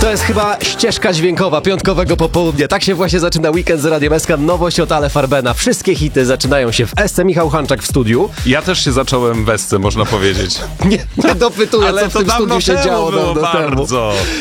To jest chyba ścieżka dźwiękowa piątkowego popołudnia. Tak się właśnie zaczyna weekend z Radiem SK. Nowość od Ale Farbena. Wszystkie hity zaczynają się w SC. Michał Hanczak w studiu. Ja też się zacząłem w SC, można powiedzieć. Nie dopytuję, co w tym studiu się działo dawno temu. bardzo.